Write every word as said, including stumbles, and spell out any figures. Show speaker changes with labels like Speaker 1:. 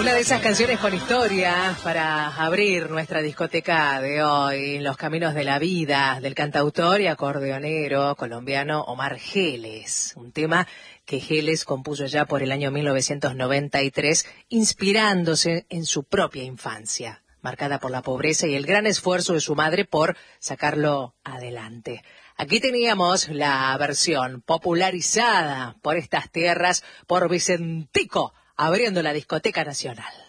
Speaker 1: Una de esas canciones con historia para abrir nuestra discoteca de hoy, Los Caminos de la Vida, del cantautor y acordeonero colombiano Omar Geles. Un tema que Geles compuso ya por el año mil novecientos noventa y tres, inspirándose en su propia infancia, marcada por la pobreza y el gran esfuerzo de su madre por sacarlo adelante. Aquí teníamos la versión popularizada por estas tierras por Vicentico, abriendo la discoteca nacional.